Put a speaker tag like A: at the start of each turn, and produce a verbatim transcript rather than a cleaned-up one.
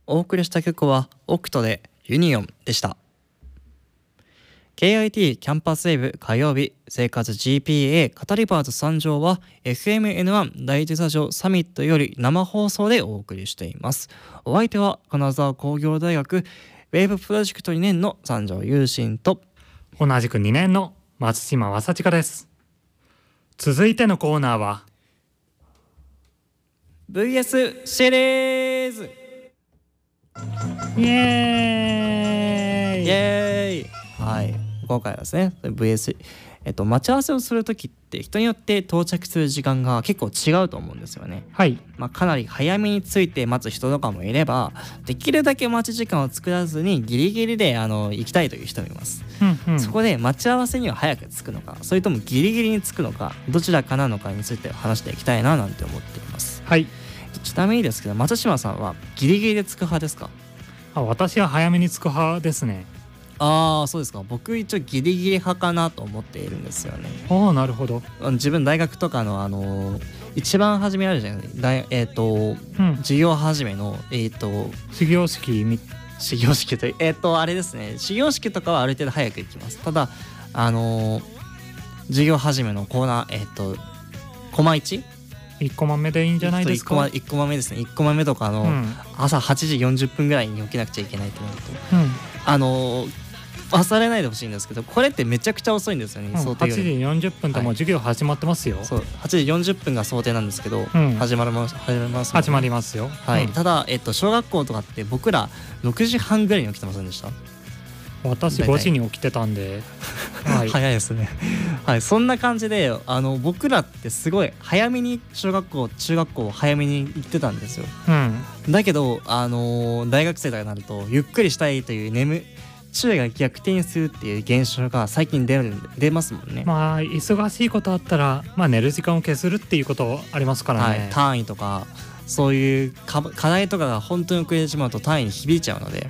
A: お送りした曲はオクトでユニオンでした。 ケーアイティー キャンパスウェブ火曜日生活 ジーピーエー カタリバーズ参上は エフエムエヌワン 第一スタジオサミットより生放送でお送りしています。お相手は金沢工業大学ウェーブプロジェクトにねんの三条優心と
B: 同じくにねんの松島正親です。続いてのコーナーは
A: ブイエス シリーズ。
B: イエーイ
A: イエーイ。はい、今回はですね ブイエス、えっと、待ち合わせをするときって人によって到着する時間が結構違うと思うんですよね。
B: はい、
A: まあ、かなり早めに着いて待つ人とかもいれば、できるだけ待ち時間を作らずにギリギリであの行きたいという人もいます、
B: うんうん、そ
A: こで待ち合わせには早く着くのか、それともギリギリに着くのか、どちらかなのかについて話していきたいななんて思っています。
B: はい、
A: ちなみにですけど松島さんはギリギリで着く派ですか？
B: あ、私は早めに着く派ですね。
A: ああ、そうですか。僕一応ギリギリ派かなと思っているんですよね。
B: ああ、なるほど。
A: 自分大学とかのあのー、一番初めあるじゃない大えっ、ー、と、
B: うん、
A: 授業始めのえっ、ー、と
B: 始業式み
A: 始業式とえっ、ー、とあれですね。始業式とかはある程度早く行きます。ただあのー、授業始めのコーナーえっ、ー、とコマいち
B: いっコマ目でいいんじゃないですか。
A: いっコマ目ですね。いっコマ目とかの、うん、朝はちじよんじゅっぷんぐらいに起きなくちゃいけないとなると、うん、あのー忘れないでほしいんですけど、これってめちゃくちゃ遅いんですよね、うん、想定より。
B: はちじよんじゅっぷんとも授業始まってますよ、はい、
A: そうはちじよんじゅっぷんが想定なんですけど、うん、始まります始まります、
B: ね、始まりますよ、
A: はい、
B: うん、
A: ただ、えっと、小学校とかって僕らろくじはんぐらいに起きてませんでした？
B: 私ごじに起きてたんで、
A: はい、早いですねはい、そんな感じであの僕らってすごい早めに小学校中学校早めに行ってたんですよ、うん、だけど、あのー、大学生とかになるとゆっくりしたいという眠中が逆転するっていう現象が最近出る出ますもんね。
B: まあ忙しいことあったら、まあ、寝る時間を消するっていうことありますからね、
A: はい、単位とかそういう課題とかが本当に遅れてしまうと単位に響いちゃうので、